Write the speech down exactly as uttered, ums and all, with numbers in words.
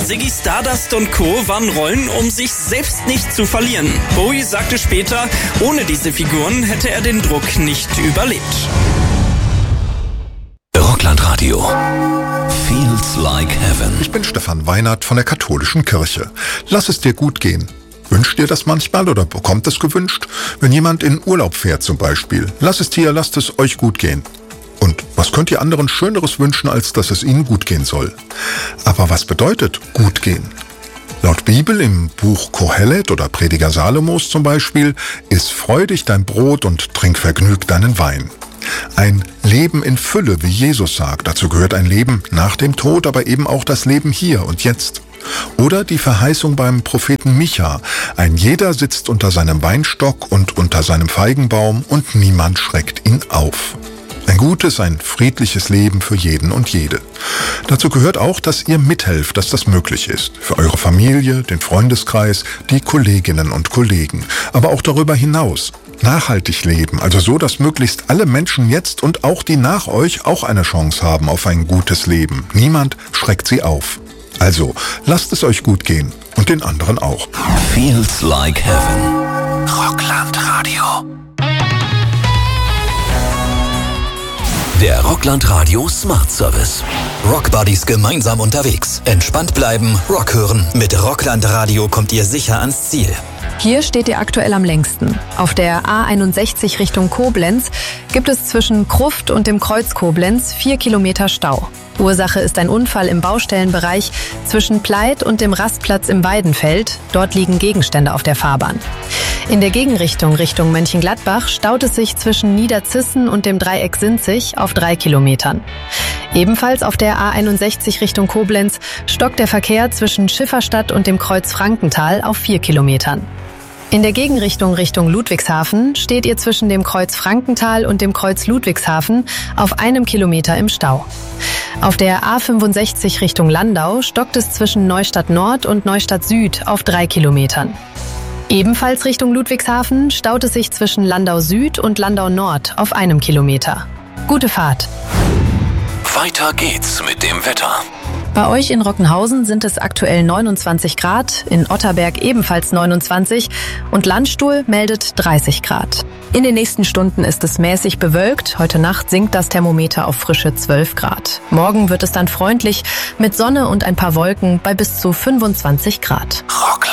Ziggy Stardust und Co. waren Rollen, um sich selbst nicht zu verlieren. Bowie sagte später, ohne diese Figuren hätte er den Druck nicht überlebt. Rocklandradio. Feels like heaven. Ich bin Stefan Weinert von der Katholischen Kirche. Lass es dir gut gehen. Wünscht dir das manchmal oder bekommt es gewünscht? Wenn jemand in Urlaub fährt zum Beispiel, lass es dir, lasst es euch gut gehen. Und was könnt ihr anderen Schöneres wünschen, als dass es ihnen gut gehen soll? Aber was bedeutet gut gehen? Laut Bibel im Buch Kohelet oder Prediger Salomos zum Beispiel, iss freudig dein Brot und trink vergnügt deinen Wein. Ein Leben in Fülle, wie Jesus sagt. Dazu gehört ein Leben nach dem Tod, aber eben auch das Leben hier und jetzt. Oder die Verheißung beim Propheten Micha. Ein jeder sitzt unter seinem Weinstock und unter seinem Feigenbaum und niemand schreckt ihn auf. Ein gutes, ein friedliches Leben für jeden und jede. Dazu gehört auch, dass ihr mithelft, dass das möglich ist. Für eure Familie, den Freundeskreis, die Kolleginnen und Kollegen. Aber auch darüber hinaus. Nachhaltig leben, also so, dass möglichst alle Menschen jetzt und auch die nach euch auch eine Chance haben auf ein gutes Leben. Niemand schreckt sie auf. Also, lasst es euch gut gehen und den anderen auch. Feels like heaven. Rocklandradio. Der Rocklandradio Smart Service. Rockbuddies gemeinsam unterwegs. Entspannt bleiben, Rock hören. Mit Rocklandradio kommt ihr sicher ans Ziel. Hier steht ihr aktuell am längsten. Auf der A einundsechzig Richtung Koblenz gibt es zwischen Gruft und dem Kreuz Koblenz vier Kilometer Stau. Ursache ist ein Unfall im Baustellenbereich zwischen Pleit und dem Rastplatz im Weidenfeld. Dort liegen Gegenstände auf der Fahrbahn. In der Gegenrichtung Richtung Mönchengladbach staut es sich zwischen Niederzissen und dem Dreieck Sinzig auf drei Kilometern. Ebenfalls auf der A einundsechzig Richtung Koblenz stockt der Verkehr zwischen Schifferstadt und dem Kreuz Frankenthal auf vier Kilometern. In der Gegenrichtung Richtung Ludwigshafen steht ihr zwischen dem Kreuz Frankenthal und dem Kreuz Ludwigshafen auf einem Kilometer im Stau. Auf der A fünfundsechzig Richtung Landau stockt es zwischen Neustadt Nord und Neustadt Süd auf drei Kilometern. Ebenfalls Richtung Ludwigshafen staut es sich zwischen Landau Süd und Landau Nord auf einem Kilometer. Gute Fahrt! Weiter geht's mit dem Wetter. Bei euch in Rockenhausen sind es aktuell neunundzwanzig Grad, in Otterberg ebenfalls neunundzwanzig und Landstuhl meldet dreißig Grad. In den nächsten Stunden ist es mäßig bewölkt. Heute Nacht sinkt das Thermometer auf frische zwölf Grad. Morgen wird es dann freundlich mit Sonne und ein paar Wolken bei bis zu fünfundzwanzig Grad. Rock